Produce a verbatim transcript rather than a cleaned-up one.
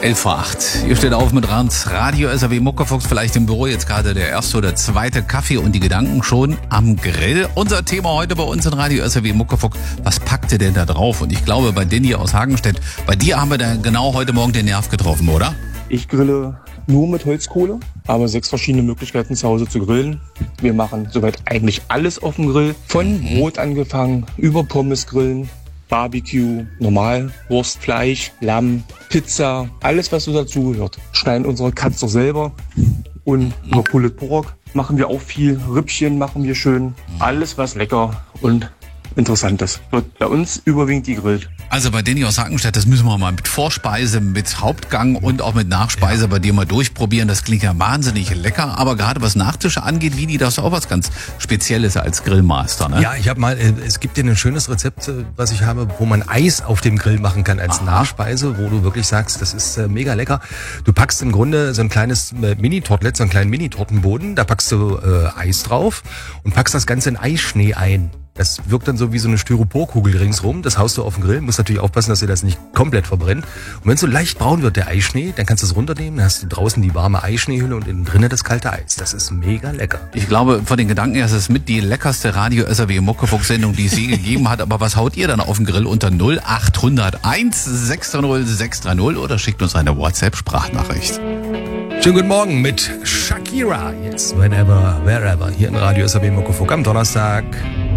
elf vor acht. Ihr steht auf mit Rans Radio S R W Muckefuchs, vielleicht im Büro jetzt gerade der erste oder zweite Kaffee und die Gedanken schon am Grill. Unser Thema heute bei uns in Radio S R W Muckefuchs, was packt ihr denn da drauf? Und ich glaube, bei Denny aus Hagenstedt, bei dir haben wir da genau heute Morgen den Nerv getroffen, oder? Ich grille nur mit Holzkohle, aber sechs verschiedene Möglichkeiten zu Hause zu grillen. Wir machen soweit eigentlich alles auf dem Grill. Von Brot angefangen, über Pommes grillen, Barbecue, normal, Wurst, Fleisch, Lamm, Pizza, alles was so dazugehört. Schneiden unsere Katze selber und über Pulled Pork machen wir auch viel. Rippchen machen wir schön. Alles was lecker und interessant ist. Wird bei uns überwiegend gegrillt. Also bei Denny aus Hagenstedt, das müssen wir mal mit Vorspeise, mit Hauptgang und auch mit Nachspeise ja. bei dir mal durchprobieren. Das klingt ja wahnsinnig lecker. Aber gerade was Nachtische angeht, Vini, das ist auch was ganz Spezielles als Grillmaster, ne? Ja, ich habe mal, es gibt ja ein schönes Rezept, was ich habe, wo man Eis auf dem Grill machen kann als Aha. Nachspeise, wo du wirklich sagst, das ist äh, mega lecker. Du packst im Grunde so ein kleines äh, Mini-Tortlet, so einen kleinen Mini-Tortenboden, da packst du äh, Eis drauf und packst das Ganze in Eisschnee ein. Das wirkt dann so wie so eine Styroporkugel ringsrum. Das haust du auf den Grill. Musst natürlich aufpassen, dass dir das nicht komplett verbrennt. Und wenn es so leicht braun wird, der Eischnee, dann kannst du es runternehmen. Dann hast du draußen die warme Eischneehülle und innen drinnen das kalte Eis. Das ist mega lecker. Ich glaube, von den Gedanken her ist es mit die leckerste Radio S R W Muckefuchs-Sendung, die es je gegeben hat. Aber was haut ihr dann auf den Grill unter null acht null null eins sechs drei null sechs drei null oder schickt uns eine WhatsApp-Sprachnachricht? Schönen guten Morgen mit Shakira. Jetzt, whenever, wherever. Hier in Radio S R W Muckefuchs am Donnerstag.